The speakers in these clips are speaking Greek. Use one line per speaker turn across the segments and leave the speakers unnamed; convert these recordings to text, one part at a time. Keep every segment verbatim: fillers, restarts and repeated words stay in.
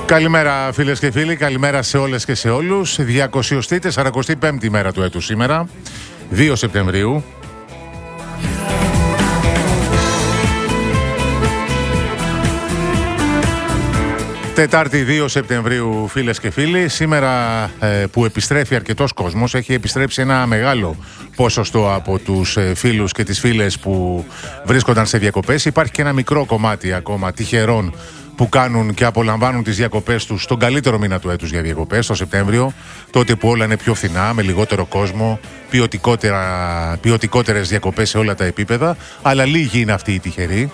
Καλημέρα φίλες και φίλοι, καλημέρα σε όλες και σε όλους. διακόσια σαράντα πέμπτη μέρα του έτους σήμερα, δύο Σεπτεμβρίου. Τετάρτη δύο Σεπτεμβρίου φίλες και φίλοι. Σήμερα ε, που επιστρέφει αρκετός κόσμος, έχει επιστρέψει ένα μεγάλο ποσοστό από τους ε, φίλους και τις φίλες που βρίσκονταν σε διακοπές. Υπάρχει και ένα μικρό κομμάτι ακόμα τυχερών που κάνουν και απολαμβάνουν τις διακοπές τους στον καλύτερο μήνα του έτους για διακοπές, το Σεπτέμβριο, τότε που όλα είναι πιο φθηνά, με λιγότερο κόσμο, ποιοτικότερες διακοπές σε όλα τα επίπεδα, αλλά λίγοι είναι αυτοί οι τυχεροί.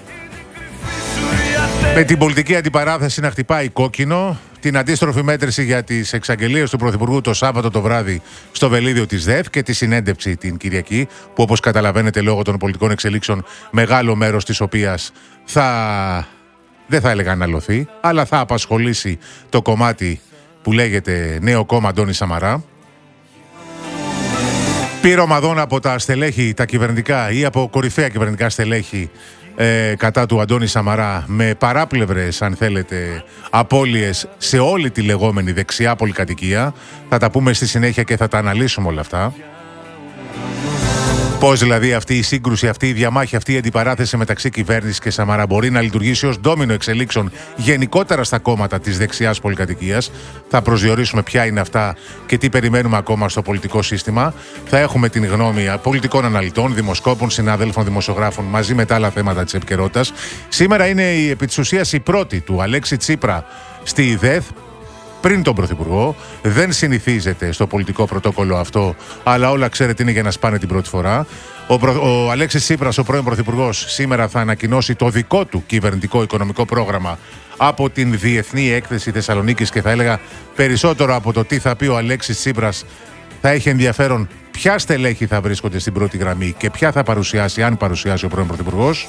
Με την πολιτική αντιπαράθεση να χτυπάει κόκκινο, την αντίστροφη μέτρηση για τις εξαγγελίες του Πρωθυπουργού το Σάββατο το βράδυ στο βελίδιο της ΔΕΘ και τη συνέντευξη την Κυριακή, που όπως καταλαβαίνετε λόγω των πολιτικών εξελίξεων μεγάλο μέρος της οποίας θα... δεν θα έλεγα αναλωθεί, αλλά θα απασχολήσει το κομμάτι που λέγεται Νέο Κόμμα Αντώνη Σαμαρά. Πήρε ομαδών από τα στελέχη, τα κυβερνητικά ή από κορυφαία κυβερνητικά στελέχη ε, κατά του Αντώνη Σαμαρά, με παράπλευρες, αν θέλετε, απώλειες σε όλη τη λεγόμενη δεξιά πολυκατοικία. Θα τα πούμε στη συνέχεια και θα τα αναλύσουμε όλα αυτά. Πώς δηλαδή αυτή η σύγκρουση, αυτή η διαμάχη, αυτή η αντιπαράθεση μεταξύ κυβέρνησης και Σαμαρά μπορεί να λειτουργήσει ως ντόμινο εξελίξεων γενικότερα στα κόμματα της δεξιάς πολυκατοικίας. Θα προσδιορίσουμε ποια είναι αυτά και τι περιμένουμε ακόμα στο πολιτικό σύστημα. Θα έχουμε την γνώμη πολιτικών αναλυτών, δημοσκόπων, συναδέλφων δημοσιογράφων μαζί με τα άλλα θέματα της επικαιρότητας. Σήμερα είναι η, επί της ουσίας η πρώτη του Αλέξη Τσίπρα στη ΔΕΘ. Πριν τον Πρωθυπουργό, δεν συνηθίζεται στο πολιτικό πρωτόκολλο αυτό, αλλά όλα ξέρετε είναι για να σπάνε την πρώτη φορά. Ο, Προ... ο Αλέξης Τσίπρας, ο πρώην Πρωθυπουργός, σήμερα θα ανακοινώσει το δικό του κυβερνητικό οικονομικό πρόγραμμα από την Διεθνή Έκθεση Θεσσαλονίκης και θα έλεγα περισσότερο από το τι θα πει ο Αλέξης Τσίπρας. Θα έχει ενδιαφέρον ποια στελέχη θα βρίσκονται στην πρώτη γραμμή και ποια θα παρουσιάσει, αν παρουσιάσει ο πρώην Πρωθυπουργός.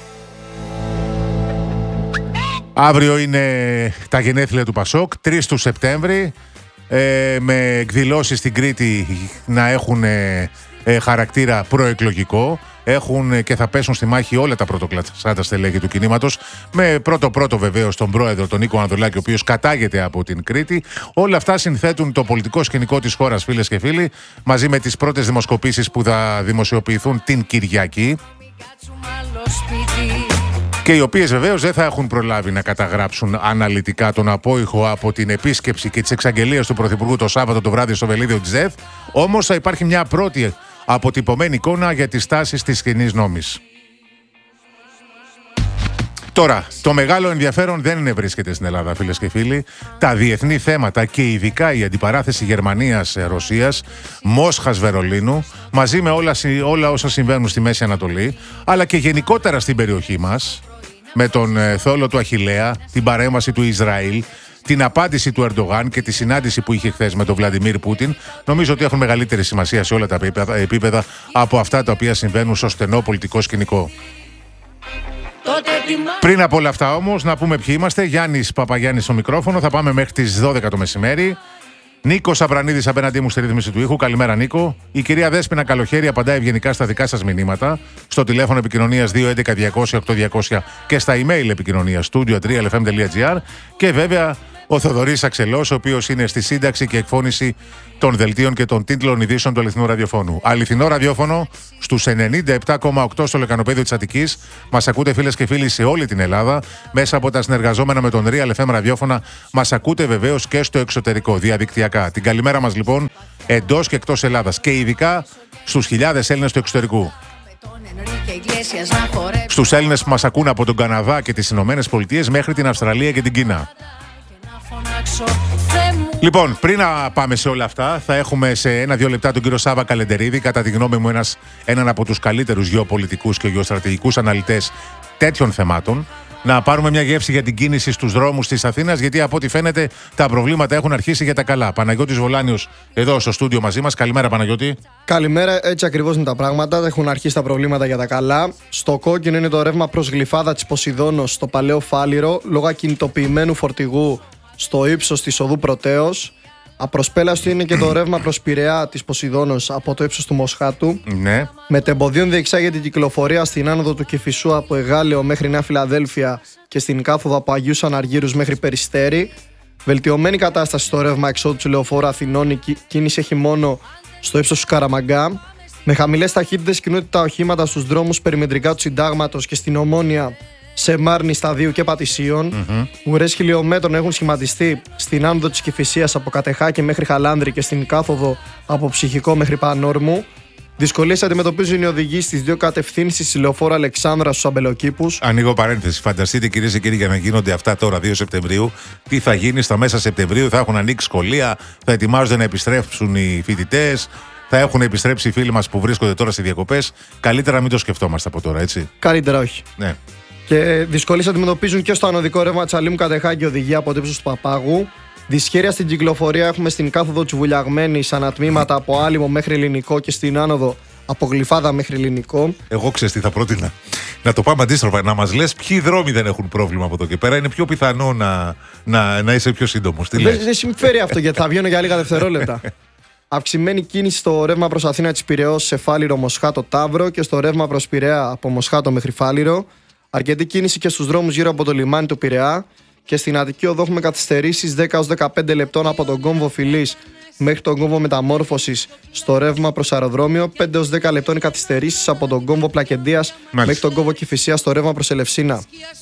Αύριο είναι τα γενέθλια του Πασόκ, τρεις του Σεπτέμβρη, ε, με εκδηλώσεις στην Κρήτη να έχουν ε, ε, χαρακτήρα προεκλογικό. Έχουν και θα πέσουν στη μάχη όλα τα πρωτοκλασσάτα στελέχη του κινήματος, με πρώτο-πρώτο βεβαίως τον πρόεδρο, τον Νίκο Ανδρουλάκη, ο οποίος κατάγεται από την Κρήτη. Όλα αυτά συνθέτουν το πολιτικό σκηνικό της χώρας, φίλες και φίλοι, μαζί με τις πρώτες δημοσκοπήσεις που θα δημοσιοποιηθούν την Κυριακή. Και οι οποίες βεβαίως δεν θα έχουν προλάβει να καταγράψουν αναλυτικά τον απόϊχο από την επίσκεψη και τις εξαγγελίες του Πρωθυπουργού το Σάββατο το βράδυ στο βελίδιο της ΔΕΘ. Όμως θα υπάρχει μια πρώτη αποτυπωμένη εικόνα για τις τάσεις της κοινής νόμης. Τώρα, το μεγάλο ενδιαφέρον δεν είναι βρίσκεται στην Ελλάδα, φίλες και φίλοι. Τα διεθνή θέματα και ειδικά η αντιπαράθεση Γερμανίας-Ρωσίας, Μόσχας-Βερολίνου, μαζί με όλα, όλα όσα συμβαίνουν στη Μέση Ανατολή, αλλά και γενικότερα στην περιοχή μας, με τον ε, θόλο του Αχιλλέα, την παρέμβαση του Ισραήλ, την απάντηση του Ερντογάν και τη συνάντηση που είχε χθες με τον Βλαντιμίρ Πούτιν, νομίζω ότι έχουν μεγαλύτερη σημασία σε όλα τα επίπεδα, επίπεδα από αυτά τα οποία συμβαίνουν στο στενό πολιτικό σκηνικό. Πριν από όλα αυτά όμως, να πούμε ποιοι είμαστε. Γιάννης Παπαγιάννης στο μικρόφωνο. Θα πάμε μέχρι τις δώδεκα το μεσημέρι. Νίκος Αβρανίδης απέναντί μου στη ρύθμιση του ήχου. Καλημέρα, Νίκο. Η κυρία Δέσποινα Καλοχέρη απαντάει ευγενικά στα δικά σας μηνύματα. Στο τηλέφωνο επικοινωνίας δύο έντεκα διακόσια οκτώ διακόσια και στα email επικοινωνίας studio τρία ελ εφ εμ τελεία τζι άρ. Και βέβαια ο Θοδωρής Αξελός, ο οποίος είναι στη σύνταξη και εκφώνηση των δελτίων και των τίτλων ειδήσεων του αληθινού ραδιοφώνου. Αληθινό ραδιόφωνο στους ενενήντα επτά κόμμα οκτώ στο λεκανοπέδιο της Αττικής. Μας ακούτε, φίλες και φίλοι, σε όλη την Ελλάδα. Μέσα από τα συνεργαζόμενα με τον Real εφ εμ ραδιόφωνα. Μας ακούτε βεβαίως και στο εξωτερικό, διαδικτυακά. Την καλημέρα μας λοιπόν εντός και εκτός Ελλάδας και ειδικά στους χιλιάδες Έλληνες του εξωτερικού. Στους Έλληνες που μας ακούν από τον Καναδά και τις Ηνωμένες Πολιτείες μέχρι την Αυστραλία και την Κίνα. Λοιπόν, πριν να πάμε σε όλα αυτά, θα έχουμε σε ένα-δύο λεπτά τον κύριο Σάβα Καλεντερίδη, κατά τη γνώμη μου ένας, έναν από τους καλύτερους γεωπολιτικούς και γεωστρατηγικούς αναλυτές τέτοιων θεμάτων. Να πάρουμε μια γεύση για την κίνηση στους δρόμους της Αθήνας, γιατί από ό,τι φαίνεται τα προβλήματα έχουν αρχίσει για τα καλά. Παναγιώτης Βολάνιος εδώ στο στούντιο μαζί μας. Καλημέρα, Παναγιώτη.
Καλημέρα, έτσι ακριβώς είναι τα πράγματα. Έχουν αρχίσει τα προβλήματα για τα καλά. Στο κόκκινο είναι το ρεύμα προς Γλυφάδα της Ποσειδώνος στο Παλαιό Φάληρο, λόγω ακινητοποιημένου φορτηγού στο ύψος της οδού Πρωτέως. Απροσπέλαστο είναι και το ρεύμα προς Πειραιά της Ποσειδώνος από το ύψος του Μοσχάτου.
Ναι.
Μετεμποδίων διεξάγεται την κυκλοφορία στην άνοδο του Κηφισού από Εγάλεο μέχρι Νέα Φιλαδέλφια και στην κάθοδο από Αγίους Αναργύρους μέχρι Περιστέρι. Βελτιωμένη κατάσταση στο ρεύμα εξόδου του Λεωφόρου Αθηνών. Η κίνηση έχει μόνο στο ύψος του Καραμαγκά. Με χαμηλές ταχύτητες κινούνται τα οχήματα στους δρόμους περιμετρικά του Συντάγματος και στην Ομόνια, σε Μάρνη, Σταδίου και Πατησίων. Mm-hmm. Ουρές χιλιόμετρων έχουν σχηματιστεί στην άνοδο της Κηφισίας από Κατεχάκη μέχρι Χαλάνδρη και στην κάθοδο από Ψυχικό μέχρι Πανόρμου. Δυσκολίες αντιμετωπίζουν οι οδηγοί στις δύο κατευθύνσεις της Λεωφόρου Αλεξάνδρα στους Αμπελοκήπους.
Ανοίγω παρένθεση. Φανταστείτε, κυρίες και κύριοι, για να γίνονται αυτά τώρα δύο Σεπτεμβρίου, τι θα γίνει στα μέσα Σεπτεμβρίου. Θα έχουν ανοίξει σχολεία, θα ετοιμάζονται να επιστρέψουν οι φοιτητές, θα έχουν επιστρέψει οι φίλοι μας που βρίσκονται τώρα σε διακοπές. Καλύτερα να μην το σκεφτόμαστε από τώρα, έτσι.
Καλύτερα όχι.
Ναι.
Και δυσκολίες αντιμετωπίζουν και στο ανωδικό ρεύμα Τσαλίμου Κατεχάκη οδηγία από το ύψος του Παπάγου. Δυσχέρεια στην κυκλοφορία έχουμε στην κάθοδο της Βουλιαγμένης ανατμήματα από Άλυμο μέχρι Ελληνικό και στην άνοδο από Γλυφάδα μέχρι Ελληνικό.
Εγώ ξέρεις τι θα πρότεινα. Να το πάμε αντίστροφα. Να μας λες ποιοι δρόμοι δεν έχουν πρόβλημα από εδώ και πέρα. Είναι πιο πιθανό να, να, να είσαι πιο σύντομος.
Δεν, δεν συμφέρει αυτό γιατί θα βγαίνω για λίγα δευτερόλεπτα. Αυξημένη κίνηση στο ρεύμα προς Αθήνα της Πειραιώς σε Φάληρο, Μοσχάτο, Ταύρο και στο ρεύμα προς Πειραιά από Μοσχάτο μέχρι Φάληρο. Αρκετή κίνηση και στους δρόμους γύρω από το λιμάνι του Πειραιά. Και στην Αττική Οδό έχουμε καθυστερήσεις δέκα έως δεκαπέντε λεπτών από τον κόμβο Φιλής μέχρι τον κόμβο Μεταμόρφωσης στο ρεύμα προς αεροδρόμιο. πέντε έως δέκα λεπτών οι καθυστερήσεις από τον κόμβο Πλακεντίας μέχρι τον κόμβο Κηφισίας στο ρεύμα προς Ελευσίνα.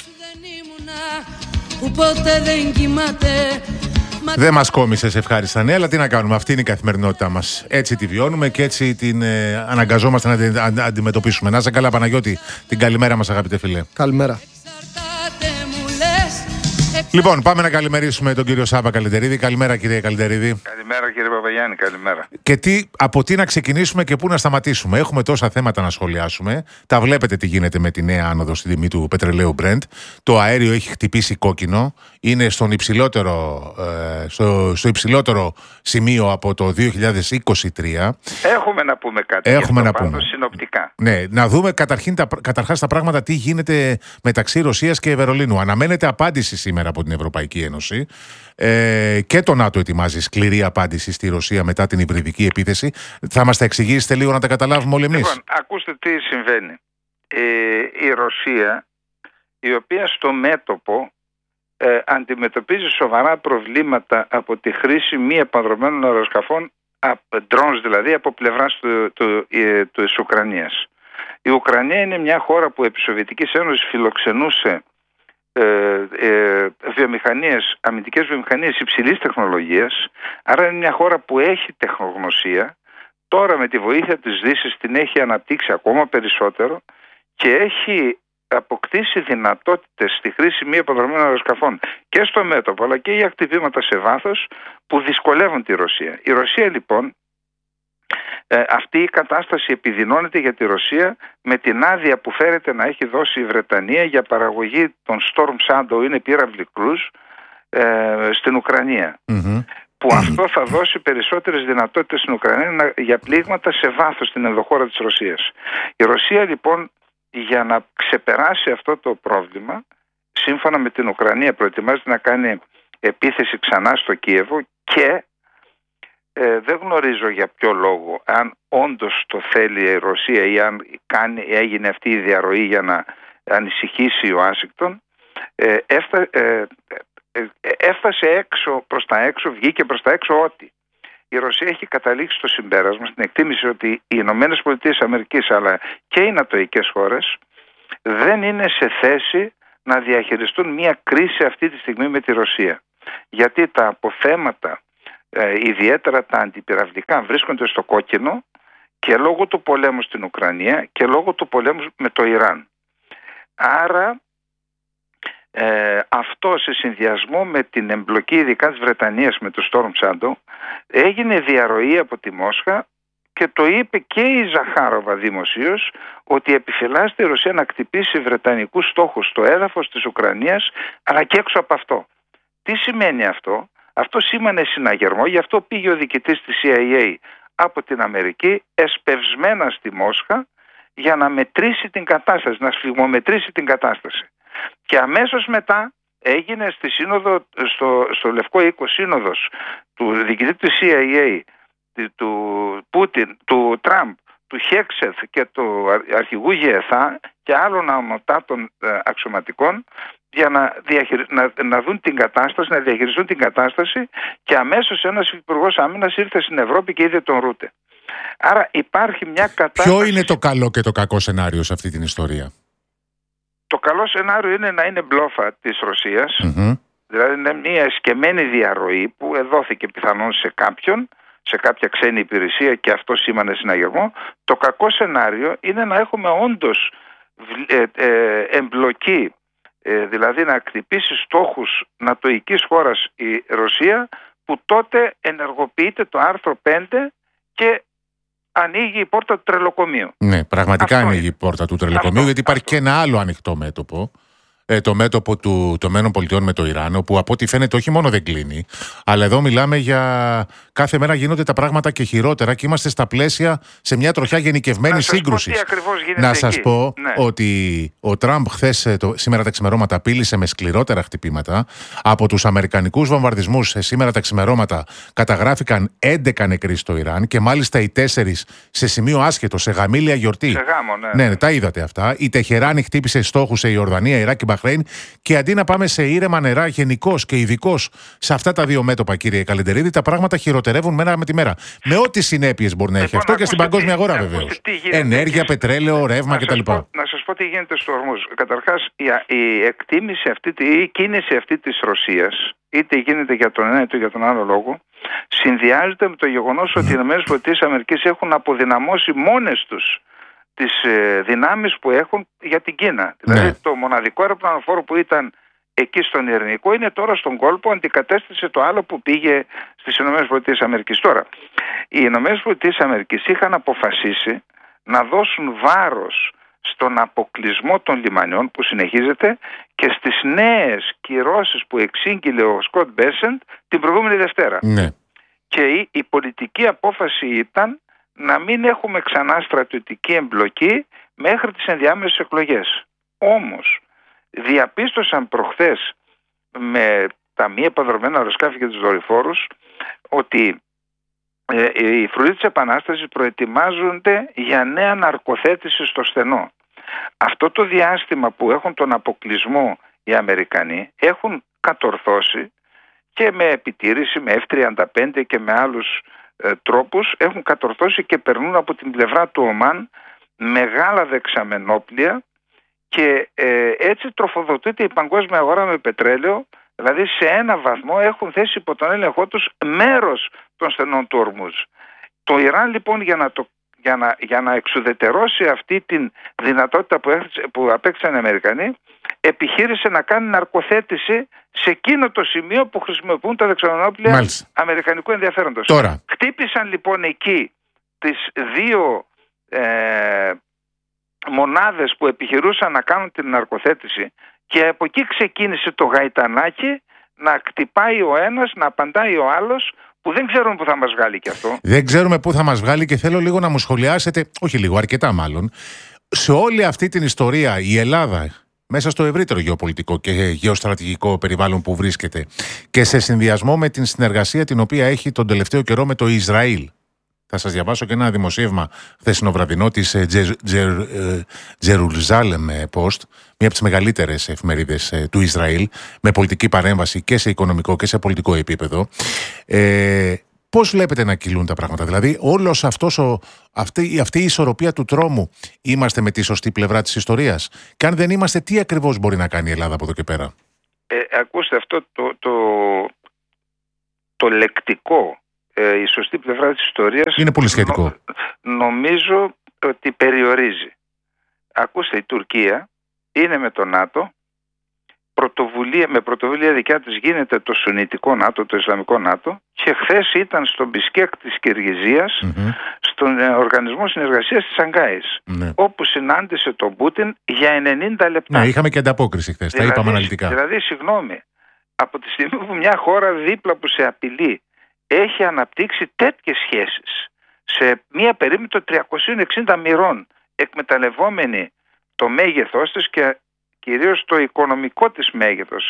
Δεν μας κόμισες ευχάριστα νέα, αλλά τι να κάνουμε, αυτή είναι η καθημερινότητά μας. Έτσι τη βιώνουμε και έτσι την ε, αναγκαζόμαστε να την αντι, αντιμετωπίσουμε. Να είσαι καλά, Παναγιώτη. Την καλημέρα μας, αγαπητέ φίλε.
Καλημέρα.
Λοιπόν, πάμε να καλημερίσουμε τον κύριο Σάβα Καλυτερίδη. Καλημέρα, κύριε Καλυτερίδη.
Καλημέρα, κύριε Παπαγιάννη, καλημέρα.
Και τι, από τι να ξεκινήσουμε και πού να σταματήσουμε. Έχουμε τόσα θέματα να σχολιάσουμε. Τα βλέπετε τι γίνεται με τη νέα άνοδο στη τιμή του πετρελαίου Brent. Το αέριο έχει χτυπήσει κόκκινο. Είναι στον υψηλότερο, ε, στο, στο υψηλότερο σημείο από το δύο χιλιάδες είκοσι τρία.
Έχουμε να πούμε κάτι.
Έχουμε να
πάνω,
πούμε.
Συνοπτικά.
Ναι, να δούμε καταρχήν τα, καταρχάς τα πράγματα τι γίνεται μεταξύ Ρωσίας και Βερολίνου. Αναμένεται απάντηση σήμερα από την Ευρωπαϊκή Ένωση. Ε, και το ΝΑΤΟ ετοιμάζει σκληρή απάντηση στη Ρωσία μετά την υβριδική επίθεση. Θα μας τα εξηγήσετε λίγο να τα καταλάβουμε όλοι εμείς.
Λοιπόν, ακούστε τι συμβαίνει. Ε, η Ρωσία, η οποία στο μέτωπο ε, αντιμετωπίζει σοβαρά προβλήματα από τη χρήση μη επανδρομένων αεροσκαφών, drones δηλαδή, από πλευράς του, του, του, του, της Ουκρανίας. Η Ουκρανία είναι μια χώρα που επί Σοβιετικής Ένωσης φιλοξενούσε Ε, ε, βιομηχανίες, αμυντικές βιομηχανίες υψηλής τεχνολογίας, άρα είναι μια χώρα που έχει τεχνογνωσία. Τώρα με τη βοήθεια της Δύσης την έχει αναπτύξει ακόμα περισσότερο και έχει αποκτήσει δυνατότητες στη χρήση μη επανδρομένων αεροσκαφών και στο μέτωπο αλλά και για ακτιβήματα σε βάθος που δυσκολεύουν τη Ρωσία. Η Ρωσία λοιπόν, Ε, αυτή η κατάσταση επιδεινώνεται για τη Ρωσία με την άδεια που φέρεται να έχει δώσει η Βρετανία για παραγωγή των Storm Shadow, είναι πύραυλοι Cruise, ε, στην Ουκρανία. Mm-hmm. Που αυτό θα δώσει περισσότερες δυνατότητες στην Ουκρανία να, για πλήγματα σε βάθος στην ενδοχώρα της Ρωσίας. Η Ρωσία λοιπόν, για να ξεπεράσει αυτό το πρόβλημα, σύμφωνα με την Ουκρανία προετοιμάζεται να κάνει επίθεση ξανά στο Κίεβο και Ε, δεν γνωρίζω για ποιο λόγο, αν όντως το θέλει η Ρωσία ή αν κάνει, έγινε αυτή η διαρροή για να ανησυχήσει ο Ουάσιγκτον, ε, έφτα, ε, ε, έφτασε έξω προς τα έξω, βγήκε προς τα έξω ότι η Ρωσία έχει καταλήξει στο συμπέρασμα, στην εκτίμηση ότι οι Ηνωμένες Πολιτείες Αμερικής αλλά και οι νατοικές χώρες δεν είναι σε θέση να διαχειριστούν μια κρίση αυτή τη στιγμή με τη Ρωσία. Γιατί τα αποθέματα, Ε, ιδιαίτερα τα αντιπυραυλικά, βρίσκονται στο κόκκινο και λόγω του πολέμου στην Ουκρανία και λόγω του πολέμου με το Ιράν. Άρα ε, αυτό σε συνδυασμό με την εμπλοκή ειδικά της Βρετανίας με το Storm Shadow έγινε διαρροή από τη Μόσχα και το είπε και η Ζαχάροβα δημοσίως ότι επιφυλάσσεται η Ρωσία να κτυπήσει βρετανικούς στόχους στο έδαφος της Ουκρανίας αλλά και έξω από αυτό. Τι σημαίνει αυτό? Αυτό σήμανε συναγερμό, γι' αυτό πήγε ο διοικητής της σι άι έι από την Αμερική εσπευσμένα στη Μόσχα για να μετρήσει την κατάσταση, να σφιγμομετρήσει την κατάσταση. Και αμέσως μετά έγινε στη σύνοδο, στο, στο Λευκό Οίκο σύνοδος του διοικητή του σι άι έι, του Πούτιν, του Τραμπ, του Χέξεθ και του αρχηγού ΓΕΘΑ και άλλων αμοτάτων αξιωματικών για να, διαχειρι... να, να δουν την κατάσταση, να διαχειριστούν την κατάσταση, και αμέσως ένας υπουργός άμυνας ήρθε στην Ευρώπη και είδε τον Ρούτε. Άρα υπάρχει μια κατάσταση...
Ποιο είναι το καλό και το κακό σενάριο σε αυτή την ιστορία?
Το καλό σενάριο είναι να είναι μπλόφα της Ρωσίας,
mm-hmm.
δηλαδή είναι μια εσκεμμένη διαρροή που εδόθηκε πιθανόν σε κάποιον, σε κάποια ξένη υπηρεσία, και αυτό σήμανε συναγερμό. Το κακό σενάριο είναι να έχουμε όντως ε, ε, εμπλοκή, ε, δηλαδή να χτυπήσει στόχους νατοικής χώρας η Ρωσία, που τότε ενεργοποιείται το άρθρο πέντε και ανοίγει η πόρτα του τρελοκομείου.
Ναι, πραγματικά
αυτό
ανοίγει
είναι.
η πόρτα του τρελοκομείου,
αυτό,
γιατί υπάρχει
αυτό.
και ένα άλλο ανοιχτό μέτωπο. Ε, το μέτωπο του, των ΗΠΑ με το Ιράν, όπου από ό,τι φαίνεται όχι μόνο δεν κλείνει, αλλά εδώ μιλάμε για κάθε μέρα γίνονται τα πράγματα και χειρότερα, και είμαστε στα πλαίσια σε μια τροχιά γενικευμένη σύγκρουση. Να σας πω
ναι.
ότι ο Τραμπ χθες, το, σήμερα τα ξημερώματα, απείλησε με σκληρότερα χτυπήματα. Από τους αμερικανικούς βομβαρδισμούς σήμερα τα ξημερώματα καταγράφηκαν έντεκα νεκροί στο Ιράν, και μάλιστα οι τέσσερις σε σημείο άσχετο, σε γαμήλια γιορτή.
Σε γάμο, ναι.
Ναι, ναι, τα είδατε αυτά. Η Τεχεράνη χτύπησε στόχους σε Ιορδανία, Ιράκ και Μπαχρέιν, και αντί να πάμε σε ήρεμα νερά γενικώς και ειδικώς σε αυτά τα δύο μέτωπα, κύριε Καλεντερίδη, τα πράγματα χειροτερεύουν μέρα με τη μέρα. Με ό,τι συνέπειες μπορεί να έχει
λοιπόν,
αυτό και στην παγκόσμια αγορά, βεβαίως. Ενέργεια,
και...
πετρέλαιο, ρεύμα κτλ.
Να σας πω τι γίνεται στο Ορμούζ. Καταρχάς, η, η εκτίμηση αυτή, η κίνηση αυτή της Ρωσίας, είτε γίνεται για τον ένα είτε για τον άλλο λόγο, συνδυάζεται με το γεγονός ότι οι ΗΠΑ έχουν αποδυναμώσει μόνες τους τις ε, δυνάμεις που έχουν για την Κίνα.
Ναι.
Δηλαδή το μοναδικό αεροπλανοφόρο που ήταν εκεί στον Ειρηνικό είναι τώρα στον κόλπο, αντικατέστησε το άλλο που πήγε στις ΗΠΑ. Τώρα, οι ΗΠΑ είχαν αποφασίσει να δώσουν βάρος στον αποκλεισμό των λιμανιών που συνεχίζεται και στις νέες κυρώσεις που εξήγηλε ο Σκοτ Μπέσεντ την προηγούμενη Δευτέρα.
Ναι.
Και η, η πολιτική απόφαση ήταν να μην έχουμε ξανά στρατιωτική εμπλοκή μέχρι τις ενδιάμεσες εκλογές. Όμως διαπίστωσαν προχθές με τα μη επανδρομένα αεροσκάφη και τους δορυφόρους ότι ε, οι φρουροί της Επανάστασης προετοιμάζονται για νέα ναρκοθέτηση στο στενό. Αυτό το διάστημα που έχουν τον αποκλεισμό οι Αμερικανοί έχουν κατορθώσει και με επιτήρηση, με εφ τριάντα πέντε και με άλλους ε, τρόπους, έχουν κατορθώσει και περνούν από την πλευρά του Ομάν μεγάλα δεξαμενόπλια, και ε, έτσι τροφοδοτείται η παγκόσμια αγορά με πετρέλαιο. Δηλαδή σε ένα βαθμό έχουν θέσει υπό τον έλεγχό τους μέρος των στενών του Ορμούζ. Το Ιράν λοιπόν για να, το, για να, για να εξουδετερώσει αυτή τη δυνατότητα που, έχ, που απέκτησαν οι Αμερικανοί, επιχείρησε να κάνει ναρκοθέτηση σε εκείνο το σημείο που χρησιμοποιούν τα δεξαμενόπλια αμερικανικού ενδιαφέροντος.
Τώρα.
Χτύπησαν λοιπόν εκεί τις δύο ε, μονάδες που επιχειρούσαν να κάνουν την ναρκοθέτηση, και από εκεί ξεκίνησε το γαϊτανάκι να χτυπάει ο ένας, να απαντάει ο άλλος, που δεν ξέρουμε πού θα μας βγάλει και αυτό.
Δεν ξέρουμε πού θα μας βγάλει, και θέλω λίγο να μου σχολιάσετε, όχι λίγο, αρκετά μάλλον, σε όλη αυτή την ιστορία η Ελλάδα, μέσα στο ευρύτερο γεωπολιτικό και γεωστρατηγικό περιβάλλον που βρίσκεται, και σε συνδυασμό με την συνεργασία την οποία έχει τον τελευταίο καιρό με το Ισραήλ. Θα σας διαβάσω και ένα δημοσίευμα χθεσινοβραδινό της Τζερουζάλεμ Post, μία από τις μεγαλύτερες εφημερίδες του Ισραήλ, με πολιτική παρέμβαση και σε οικονομικό και σε πολιτικό επίπεδο. Ε, πώς βλέπετε να κυλούν τα πράγματα? Δηλαδή, όλος αυτός ο, αυτή, αυτή η ισορροπία του τρόμου, είμαστε με τη σωστή πλευρά της ιστορίας? Και αν δεν είμαστε, τι ακριβώς μπορεί να κάνει η Ελλάδα από εδώ και πέρα?
Ε, ακούστε, αυτό το, το, το λεκτικό, Ε, η σωστή πλευρά της ιστορίας
είναι πολύ σχετικό.
Νο, νομίζω ότι περιορίζει. Ακούστε, η Τουρκία είναι με το ΝΑΤΟ, πρωτοβουλία, με πρωτοβουλία δικιά της γίνεται το Σουνιτικό ΝΑΤΟ, το Ισλαμικό ΝΑΤΟ, και χθες ήταν στον Μπισκέκ της Κυργιζίας, mm-hmm. στον ε, Οργανισμό Συνεργασίας της Σανγκάης, mm-hmm. όπου συνάντησε τον Πούτιν για ενενήντα λεπτά.
Ναι, είχαμε και ανταπόκριση χθες, δηλαδή, τα είπαμε αναλυτικά.
Δηλαδή, συγγνώμη, από τη στιγμή που μια χώρα δίπλα που σε απειλεί έχει αναπτύξει τέτοιες σχέσεις σε μία περίμετρο τριακόσιες εξήντα μοιρών, εκμεταλλευόμενη το μέγεθός της και κυρίως το οικονομικό της μέγεθος,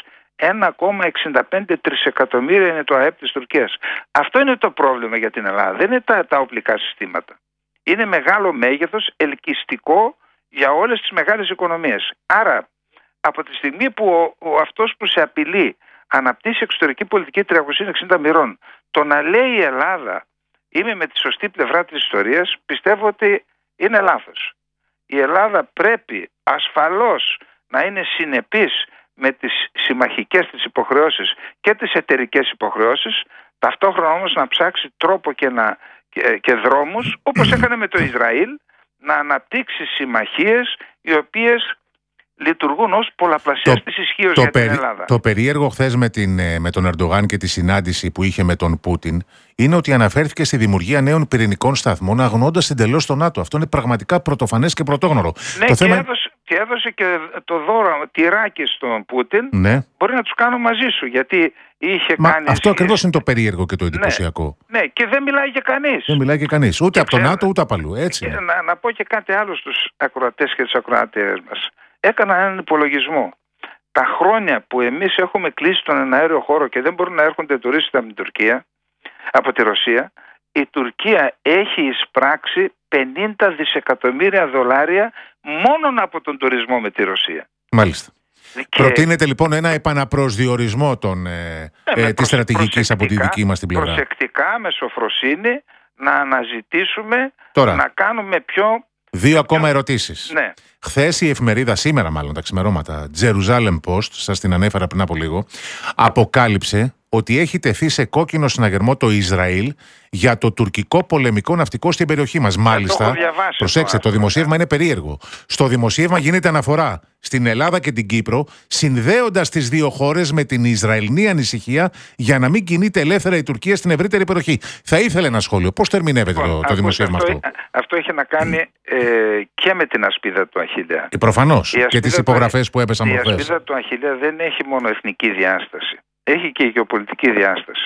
ένα κόμμα εξήντα πέντε τρισεκατομμύρια είναι το ΑΕΠ της Τουρκίας. Αυτό είναι το πρόβλημα για την Ελλάδα. Δεν είναι τα, τα οπλικά συστήματα. Είναι μεγάλο μέγεθος, ελκυστικό για όλες τις μεγάλες οικονομίες. Άρα, από τη στιγμή που ο, ο αυτός που σε απειλεί αναπτύσσει εξωτερική πολιτική τριακόσια εξήντα μοιρών, το να λέει η Ελλάδα είμαι με τη σωστή πλευρά της ιστορίας, πιστεύω ότι είναι λάθος. Η Ελλάδα πρέπει ασφαλώς να είναι συνεπής με τις συμμαχικές της υποχρεώσεις και τις εταιρικές υποχρεώσεις, ταυτόχρονα όμως να ψάξει τρόπο και, να, και, και δρόμους, όπως έκανε με το Ισραήλ, να αναπτύξει συμμαχίες οι οποίες λειτουργούν ως πολλαπλασιαστής ισχύως για
περί,
την Ελλάδα.
Το περίεργο χθες με, με τον Ερντογάν και τη συνάντηση που είχε με τον Πούτιν είναι ότι αναφέρθηκε στη δημιουργία νέων πυρηνικών σταθμών, αγνοώντας εντελώς το ΝΑΤΟ. Αυτό είναι πραγματικά πρωτοφανές και πρωτόγνωρο.
Ναι,
το
και,
θέμα...
έδωσε, και έδωσε και το δώρο τυράκι στον Πούτιν.
Ναι.
Μπορεί να τους κάνω μαζί σου, γιατί είχε
Μα
κάνει...
αυτό ακριβώς είναι το περίεργο και το εντυπωσιακό.
Ναι, ναι, και δεν μιλάει για κανείς.
Δεν μιλάει και κανείς. Ούτε
και
από το
ξέρω,
ΝΑΤΟ ούτε από αλλού. Έτσι.
Και να, να πω και κάτι άλλο στους ακροατές και τις ακροατές μας. Έκανα έναν υπολογισμό. Τα χρόνια που εμείς έχουμε κλείσει τον εναέριο χώρο και δεν μπορούν να έρχονται τουρίστες από την Τουρκία, από τη Ρωσία, η Τουρκία έχει εισπράξει πενήντα δισεκατομμύρια δολάρια μόνον από τον τουρισμό με τη Ρωσία.
Μάλιστα.
Και...
Προτείνεται λοιπόν ένα επαναπροσδιορισμό των, ε, ε, ε, της στρατηγικής από τη δική μας την πλευρά.
Προσεκτικά, με σοφροσύνη, να αναζητήσουμε,
Τώρα,
να κάνουμε πιο...
Δύο ακόμα ερωτήσεις.
Ναι.
Χθες η εφημερίδα, σήμερα μάλλον τα ξημερώματα, Jerusalem Post, σας την ανέφερα πριν από λίγο, αποκάλυψε ότι έχει τεθεί σε κόκκινο συναγερμό το Ισραήλ για το τουρκικό πολεμικό ναυτικό στην περιοχή μας. Μάλιστα,
το
προσέξτε, το, το δημοσίευμα είναι περίεργο. Στο δημοσίευμα γίνεται αναφορά στην Ελλάδα και την Κύπρο, συνδέοντας τις δύο χώρες με την Ισραηλινή ανησυχία για να μην κινείται ελεύθερα η Τουρκία στην ευρύτερη περιοχή. Θα ήθελε ένα σχόλιο. Πώς το ερμηνεύεται το, το δημοσίευμα αυτό?
Αυτό, αυτό έχει να κάνει ε, και με την ασπίδα του Αχιλλέα.
Ε, προφανώς. Και τις υπογραφές που έπεσαν προχθές.
Η ασπίδα του Αχιλλέα δεν έχει μόνο εθνική διάσταση. Έχει και γεωπολιτική διάσταση.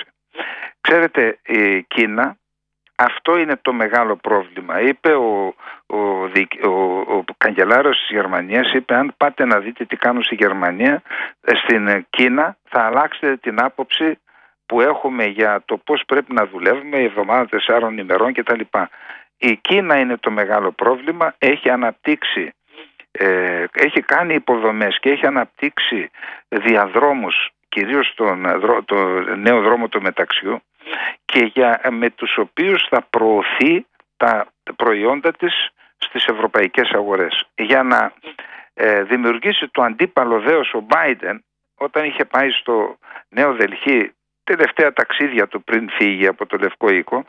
Ξέρετε, η Κίνα, αυτό είναι το μεγάλο πρόβλημα. Είπε ο, ο, ο, ο καγκελάριος της Γερμανίας, είπε αν πάτε να δείτε τι κάνουν στη Γερμανία, στην Κίνα θα αλλάξετε την άποψη που έχουμε για το πώς πρέπει να δουλεύουμε η εβδομάδα τεσσάρων ημερών κτλ. Η Κίνα είναι το μεγάλο πρόβλημα, έχει αναπτύξει, ε, έχει κάνει υποδομές και έχει αναπτύξει διαδρόμους, κυρίως τον το νέο δρόμο του μεταξιού, και για, με τους οποίους θα προωθεί τα προϊόντα της στις ευρωπαϊκές αγορές. Για να ε, δημιουργήσει το αντίπαλο δέος ο Μπάιντεν, όταν είχε πάει στο Νέο Δελχή τελευταία ταξίδια του πριν φύγει από το Λευκό Οίκο,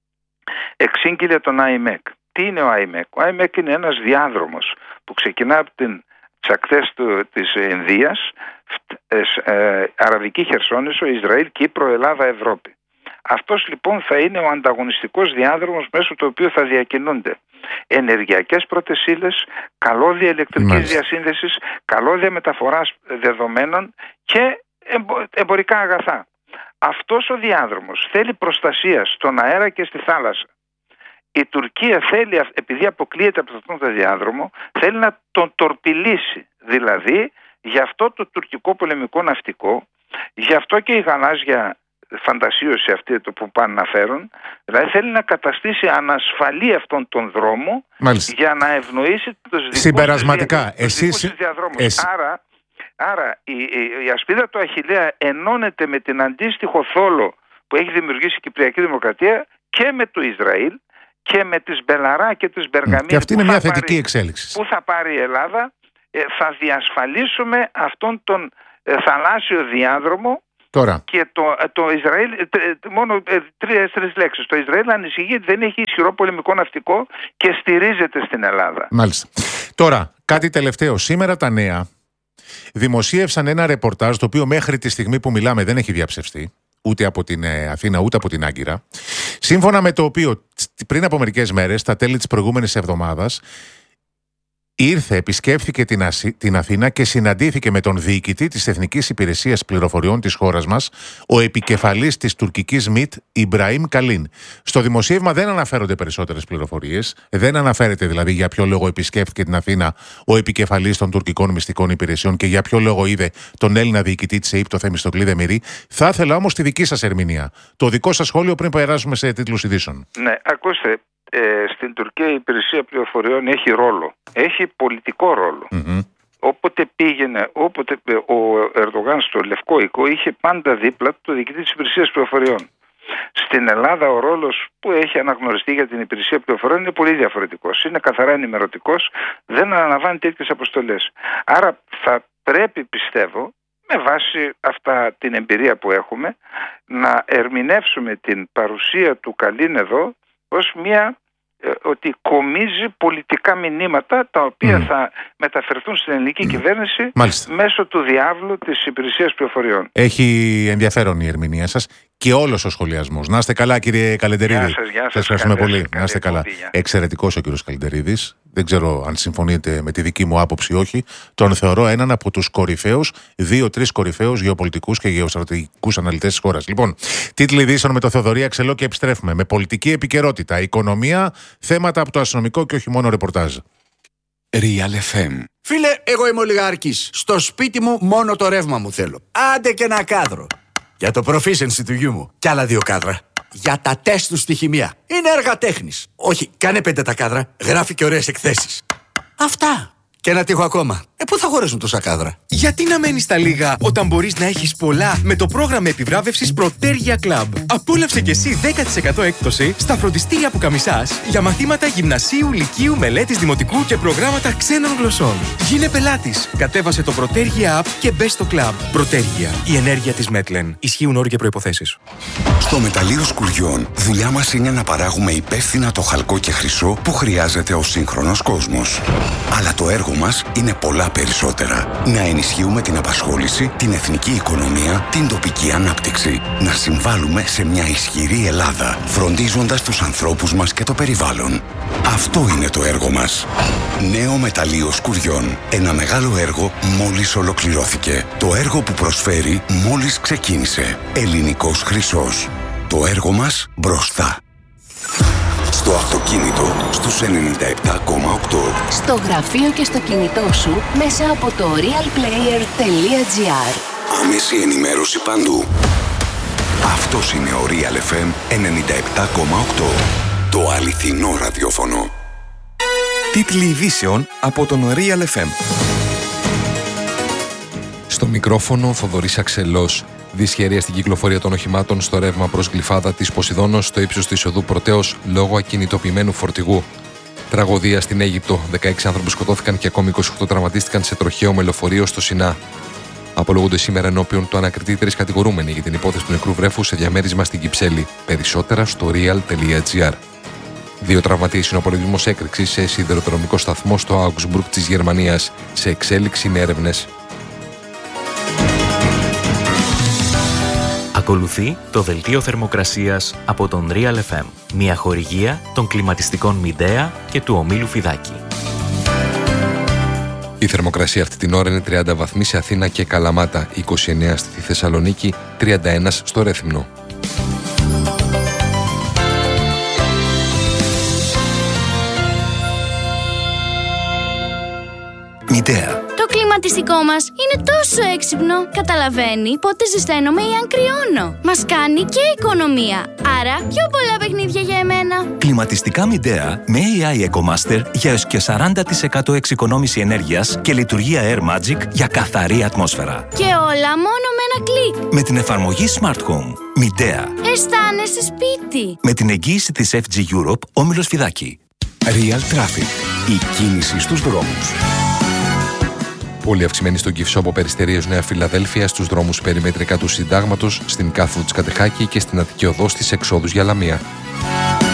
εξήγηλε τον άι εμ ι σι. Τι είναι ο άι εμ ι σι? Ο άι εμ ι σι είναι ένας διάδρομος που ξεκινά από την τις ακτές του, της Ινδίας, ε, ε, Αραβική Χερσόνησο, Ισραήλ, Κύπρο, Ελλάδα, Ευρώπη. Αυτός λοιπόν θα είναι ο ανταγωνιστικός διάδρομος μέσω του οποίου θα διακινούνται ενεργειακές πρώτες ύλες, καλώδια ηλεκτρικής διασύνδεσης, καλώδια μεταφοράς δεδομένων και εμπορικά αγαθά. Αυτός ο διάδρομος θέλει προστασία στον αέρα και στη θάλασσα. Η Τουρκία θέλει, επειδή αποκλείεται από αυτόν τον διάδρομο, θέλει να τον τορπιλήσει. Δηλαδή, γι' αυτό το τουρκικό πολεμικό ναυτικό, γι' αυτό και η γαλάζια φαντασίωση αυτή το που πάνε να φέρουν, δηλαδή θέλει να καταστήσει ανασφαλή αυτόν τον δρόμο. Μάλιστα. Για να ευνοήσει τους δικούς
Συμπερασματικά,
τους
εσείς...
διαδρόμους.
Εσύ...
Άρα, άρα η, η, η ασπίδα του Αχιλλέα ενώνεται με την αντίστοιχο θόλο που έχει δημιουργήσει η Κυπριακή Δημοκρατία και με το Ισραήλ και με τις Μπελαρά και τις Μπεργαμίνη.
Και αυτή είναι μια θετική
πάρει,
εξέλιξη.
Πού θα πάρει η Ελλάδα, ε, θα διασφαλίσουμε αυτόν τον ε, θαλάσσιο διάδρομο.
Τώρα.
Και το, το Ισραήλ, μόνο τρεις, τρεις λέξεις. Το Ισραήλ ανησυχεί ότι δεν έχει ισχυρό πολεμικό ναυτικό και στηρίζεται στην Ελλάδα.
Μάλιστα. Τώρα, κάτι τελευταίο. Σήμερα τα νέα δημοσίευσαν ένα ρεπορτάζ, το οποίο μέχρι τη στιγμή που μιλάμε δεν έχει διαψευστεί, ούτε από την Αθήνα ούτε από την Άγκυρα, σύμφωνα με το οποίο πριν από μερικές μέρες, στα τέλη της προηγούμενης εβδομάδας, ήρθε, επισκέφθηκε την, Ασι... την Αθήνα και συναντήθηκε με τον διοικητή της Εθνικής Υπηρεσίας Πληροφοριών της χώρας μας, ο επικεφαλής της τουρκικής ΜΙΤ, Ιμπραήμ Καλίν. Στο δημοσίευμα δεν αναφέρονται περισσότερες πληροφορίες, δεν αναφέρεται δηλαδή για ποιο λόγο επισκέφθηκε την Αθήνα ο επικεφαλής των τουρκικών μυστικών υπηρεσιών και για ποιο λόγο είδε τον Έλληνα διοικητή της ΕΥΠ, το Θεμιστοκλή Δεμիրή. Θα ήθελα όμως τη δική σας ερμηνεία, το δικό σας σχόλιο πριν περάσουμε σε τίτλους ειδήσεων.
Ναι, ακούστε. Ε, στην Τουρκία η υπηρεσία πληροφοριών έχει ρόλο. Έχει πολιτικό ρόλο. Mm-hmm. Όποτε πήγαινε, όποτε ο Ερντογάν στο Λευκό Οίκο είχε πάντα δίπλα το διοικητή της υπηρεσίας πληροφοριών. Στην Ελλάδα ο ρόλος που έχει αναγνωριστεί για την υπηρεσία πληροφοριών είναι πολύ διαφορετικός. Είναι καθαρά ενημερωτικός, δεν αναλαμβάνει τέτοιες αποστολές. Άρα θα πρέπει, πιστεύω, με βάση αυτά την εμπειρία που έχουμε, να ερμηνεύσουμε την παρουσία του Καλίν εδώ ως μια, ε, ότι κομίζει πολιτικά μηνύματα τα οποία mm. θα μεταφερθούν στην ελληνική mm. κυβέρνηση
Μάλιστα.
μέσω του διάβλου της υπηρεσίας πληροφοριών.
Έχει ενδιαφέρον η ερμηνεία σας και όλος ο σχολιασμός. Να είστε καλά, κύριε Καλεντερίδη.
Γεια σας, γεια σας.
Σας ευχαριστούμε
καλές,
πολύ. Να είστε καλά. Εξαιρετικός ο κύριος Καλεντερίδης. Δεν ξέρω αν συμφωνείτε με τη δική μου άποψη ή όχι. Τον θεωρώ έναν από τους κορυφαίους, δύο-τρεις κορυφαίους γεωπολιτικούς και γεωστρατηγικούς αναλυτές της χώρας. Λοιπόν, τίτλοι ειδήσεων με το Θοδωρή Αξελό και επιστρέφουμε. Με πολιτική επικαιρότητα, οικονομία, θέματα από το αστυνομικό και όχι μόνο ρεπορτάζ.
Real εφ εμ.
Φίλε, εγώ είμαι ολιγάρχης. Στο σπίτι μου μόνο το ρεύμα μου θέλω. Άντε και ένα κάδρο. Για το proficiency του γιού μου. Κι άλλα δύο κάδρα. Για τα τεστ του στη χημεία. Είναι έργα τέχνης. Όχι, κάνε πέντε τα κάδρα. Γράφει και ωραίες εκθέσεις. Αυτά. Και ένα τείχο ακόμα. Ε, πού θα χωρέσουν τόσα κάδρα?
Γιατί να μένεις στα λίγα όταν μπορείς να έχεις πολλά με το πρόγραμμα επιβράβευσης Protergia Club. Απόλαυσε και εσύ δέκα τοις εκατό έκπτωση στα φροντιστήρια που καμισάς για μαθήματα γυμνασίου, λυκείου, μελέτης δημοτικού και προγράμματα ξένων γλωσσών. Γίνε πελάτης. Κατέβασε το Protergia App και μπες στο Club. Protergia. Η ενέργεια της Μέτλεν. Ισχύουν όροι και προϋποθέσεις.
Στο μεταλλείο Σκουριών, δουλειά μας είναι να παράγουμε υπεύθυνα το χαλκό και χρυσό που χρειάζεται ο σύγχρονος κόσμος. Αλλά το έργο μας είναι πολλά περισσότερα. Να ενισχύουμε την απασχόληση, την εθνική οικονομία, την τοπική ανάπτυξη. Να συμβάλλουμε σε μια ισχυρή Ελλάδα, φροντίζοντας τους ανθρώπους μας και το περιβάλλον. Αυτό είναι το έργο μας. Νέο μεταλλείο Σκουριών. Ένα μεγάλο έργο μόλις ολοκληρώθηκε. Το έργο που προσφέρει μόλις ξεκίνησε. Ελληνικός χρυσός. Το έργο μας μπροστά. Στο αυτοκίνητο, στους ενενήντα επτά κόμμα οκτώ.
Στο γραφείο και στο κινητό σου, μέσα από το realplayer.gr.
Άμεση ενημέρωση παντού. Αυτός είναι ο Real εφ εμ ενενήντα επτά κόμμα οκτώ. Το αληθινό ραδιόφωνο.
Τίτλοι ειδήσεων από τον Real εφ εμ. Στο μικρόφωνο Θοδωρής Αξελός. Δυσχερία στην κυκλοφορία των οχημάτων στο ρεύμα προς Γλυφάδα της Ποσειδώνος στο ύψος της οδού Πρωτέως λόγω ακινητοποιημένου φορτηγού. Τραγωδία στην Αίγυπτο. δεκαέξι άνθρωποι σκοτώθηκαν και ακόμη είκοσι οκτώ τραυματίστηκαν σε τροχαίο με λεωφορείο στο Σινά. Απολογούνται σήμερα ενώπιον του ανακριτή τρεις κατηγορούμενοι για την υπόθεση του νεκρού βρέφου σε διαμέρισμα στην Κυψέλη. Περισσότερα στο real.gr. Δύο τραυματίες είναι ο απολογισμός έκρηξης σε σιδηροδρομικό σταθμό στο Augsburg της Γερμανίας. Σε εξέλιξη είναι έρευνες.
Ακολουθεί το δελτίο θερμοκρασίας από τον Real εφ εμ, μια χορηγία των κλιματιστικών Midea και του ομίλου Φιδάκη.
Η θερμοκρασία αυτή την ώρα είναι τριάντα βαθμοί σε Αθήνα και Καλαμάτα, είκοσι εννέα στη Θεσσαλονίκη, τριάντα ένα στο Ρέθυμνο.
Midea.
Το κλιματιστικό μας είναι τόσο έξυπνο. Καταλαβαίνει πότε ζεσταίνομαι ή αν κρυώνω. Μας κάνει και οικονομία. Άρα πιο πολλά παιχνίδια για εμένα.
Κλιματιστικά Midea με έι άι EcoMaster για έως και σαράντα τοις εκατό εξοικονόμηση ενέργειας και λειτουργία Air Magic για καθαρή ατμόσφαιρα.
Και όλα μόνο με ένα κλικ.
Με την εφαρμογή Smart Home. Midea.
Αισθάνεσαι σπίτι.
Με την εγγύηση της εφ τζι Europe, όμιλος Φιδάκη.
Real Traffic. Η κίνηση στους δρόμους.
Πολύ αυξημένη στον Κυφσό από Περιστερίες Νέα Φιλαδέλφια, στους δρόμους περιμέτρικα του Συντάγματος, στην κάθοδο της Κατεχάκη και στην Αττική Οδό στις εξόδους για Λαμία.